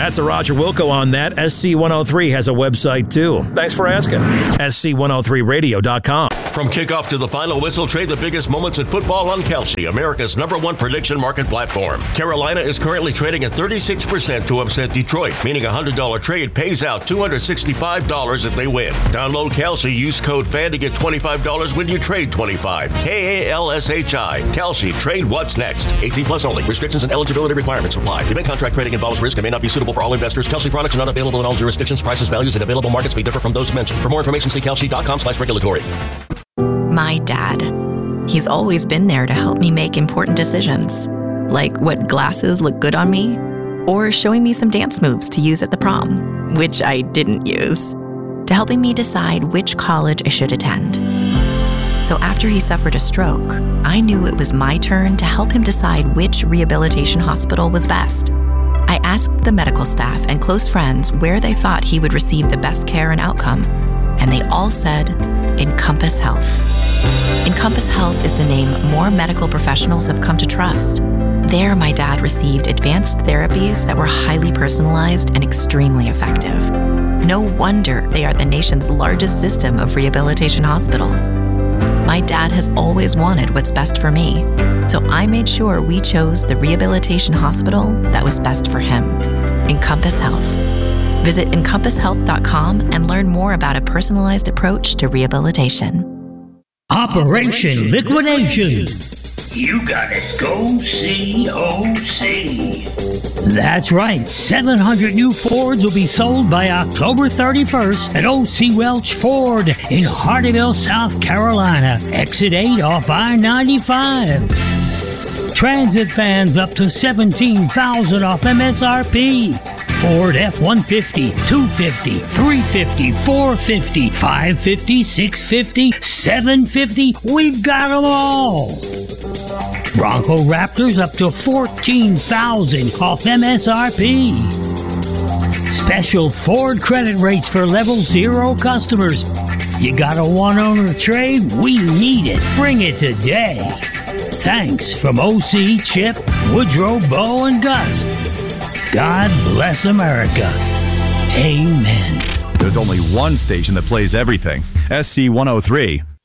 That's a Roger Wilco on that. SC103 has a website too. Thanks for asking. SC103radio.com. From kickoff to the final whistle, trade the biggest moments in football on Kalshi, America's #1 prediction market platform. Carolina is currently trading at 36% to upset Detroit, meaning a $100 trade pays out $265 if they win. Download Kalshi, use code FAN to get $25 when you trade 25. KALSHI. Kalshi. Trade what's next. 18 plus only. Restrictions and eligibility requirements apply. Event contract trading involves risk and may not be suitable for all investors. Kalshi products are not available in all jurisdictions. Prices, values, and available markets may differ from those mentioned. For more information, see kalshi.com/regulatory. My dad. He's always been there to help me make important decisions, like what glasses look good on me, or showing me some dance moves to use at the prom, which I didn't use, to helping me decide which college I should attend. So after he suffered a stroke, I knew it was my turn to help him decide which rehabilitation hospital was best. I asked the medical staff and close friends where they thought he would receive the best care and outcome, and they all said, Encompass Health. Encompass Health is the name more medical professionals have come to trust. There, my dad received advanced therapies that were highly personalized and extremely effective. No wonder they are the nation's largest system of rehabilitation hospitals. My dad has always wanted what's best for me, so I made sure we chose the rehabilitation hospital that was best for him, Encompass Health. Visit encompasshealth.com and learn more about a personalized approach to rehabilitation. Operation Liquidation. You gotta go see OC. That's right. 700 new Fords will be sold by October 31st at OC Welch Ford in Hardyville, South Carolina. Exit 8 off I-95. Transit vans up to $17,000 off MSRP. Ford F-150, 250, 350, 450, 550, 650, 750. We've got them all. Bronco Raptors up to $14,000 off MSRP. Special Ford credit rates for level 0 customers. You got a one-owner trade? We need it. Bring it today. Thanks from OC, Chip, Woodrow, Bo, and Gus. God bless America. Amen. There's only one station that plays everything. SC103.